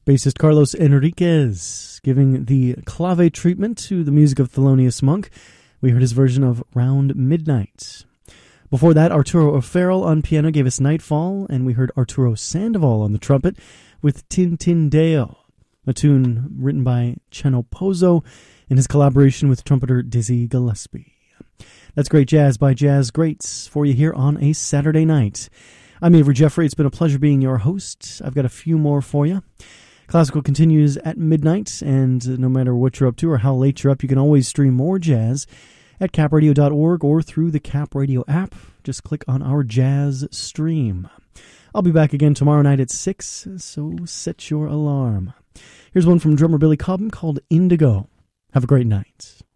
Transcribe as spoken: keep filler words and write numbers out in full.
Bassist Carlos Enriquez giving the clave treatment to the music of Thelonious Monk. We heard his version of Round Midnight. Before that, Arturo O'Farrell on piano gave us Nightfall, and we heard Arturo Sandoval on the trumpet with Tintindeo, a tune written by Cheno Pozzo in his collaboration with trumpeter Dizzy Gillespie. That's great jazz by Jazz Greats for you here on a Saturday night. I'm Avery Jeffrey. It's been a pleasure being your host. I've got a few more for you. Classical continues at midnight, and no matter what you're up to or how late you're up, you can always stream more jazz at cap radio dot org or through the Cap Radio app. Just click on our jazz stream. I'll be back again tomorrow night at six, so set your alarm. Here's one from drummer Billy Cobham called Indigo. Have a great night.